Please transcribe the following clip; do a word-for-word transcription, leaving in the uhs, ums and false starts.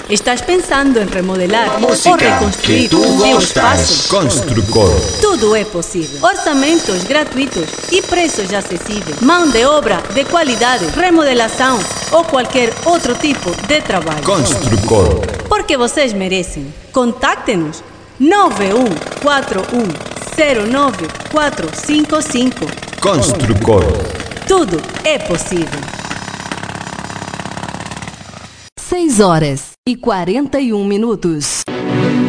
Estás pensando em remodelar Música ou reconstruir que tu o teu gostas. espaço? Construcor. Tudo é possível. Orçamentos gratuitos e preços acessíveis. Mão de obra de qualidade, remodelação ou qualquer outro tipo de trabalho. Construcor. Porque vocês merecem. Contacte-nos nove um quatro um zero nove quatro cinco cinco. Construcor. Tudo é possível. seis horas e quarenta e um minutos.